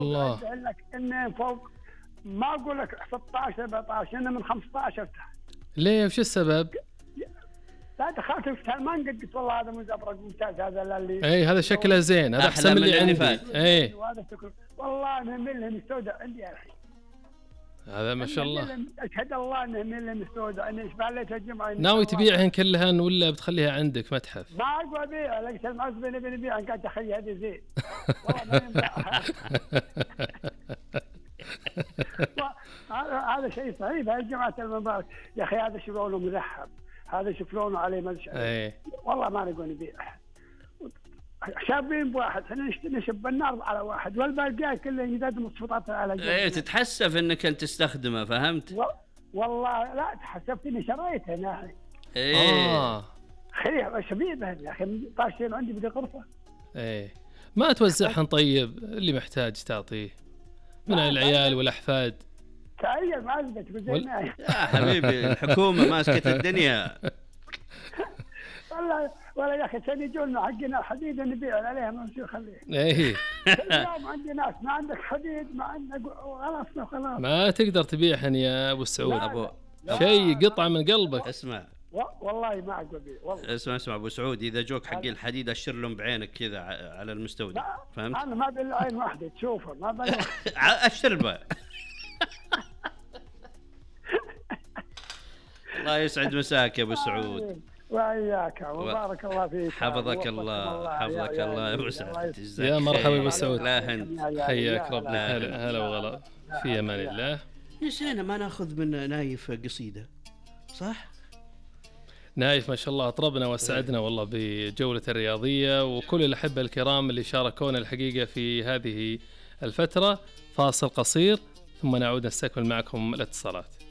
الله. أقول لك إنه فوق، ما أقول لك 16 17، إنه من 15 تحت. ليه وش السبب؟ لا دخلت في سلمان قلت والله هذا مزبرق ممتاز، هذا اللي اي هذا شكله زين، هذا أحلى احسن من من اللي اللي عندي. فات. اي وهذا شكله والله انه من اللي مستودع عندي الحين. هذا ما شاء الله. اشهد الله انه من اللي مستودع، انه ايش ليت الجمعه. ناوي تبيعهن كلهن ولا بتخليها عندك متحف؟ ما اقوى ابيع، لقيت المعزبين بني بيع قاعد اخلي هذه زين. والله ما ينفع. هذا شيء صعيب. هاي جماعه المبارك يا اخي، هذا شو لونه مرحب، هذا شوف لونه عليه ما ادري. والله ما نقول نبيع. شابين بواحد، احنا نشب النار على واحد والباقي كله يزاد مصفوطات على جنب. ايه تتحسف انك انت تستخدمه، فهمت؟ والله لا تحسبت اني شريته يا اخي. ايه خير شبيبه يا اخي، طاشين عندي بدي غرفه. ايه ما توزعهن طيب، اللي محتاج تعطيه من العيال والاحفاد. تخيل ما عزبت بزينا يا حبيبي الحكومه ماسكه الدنيا. والله يا اخي ثاني يجون حقنا حديد نبيع عليها ما نصير خليه. ايه اليوم عندي ناس ما عندك حديد، ما عندك خلاص ما تقدر تبيعهن يا ابو السعود. ابو شيء قطعه من قلبك. اسمع والله ما اقول بيه والله. اسمع ابو سعود، اذا جوك حق الحديد اشر لهم بعينك كذا على المستودع، فهمت؟ انا ما بالعين واحده تشوفه ما بين. اشر به. الله يسعد مساك يا ابو سعود. وإياك وبارك الله فيك. حفظك الله حفظك الله يا ابو سعود. يا مرحبا ابو سعود. لا هند حياك ربي. هلا وغلا، في امان الله. نسينا ما ناخذ من نايف قصيده، صح؟ نايف ما شاء الله اطربنا وسعدنا والله بجولة الرياضية، وكل الأحبة الكرام اللي شاركونا الحقيقة في هذه الفترة. فاصل قصير ثم نعود نستكمل معكم الاتصالات.